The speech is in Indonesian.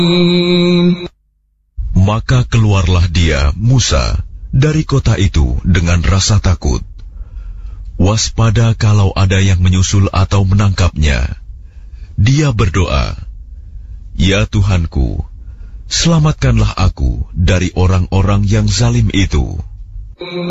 Maka keluarlah dia, Musa, dari kota itu dengan rasa takut. Waspada kalau ada yang menyusul atau menangkapnya. Dia berdoa, "Ya Tuhanku, selamatkanlah aku dari orang-orang yang zalim itu."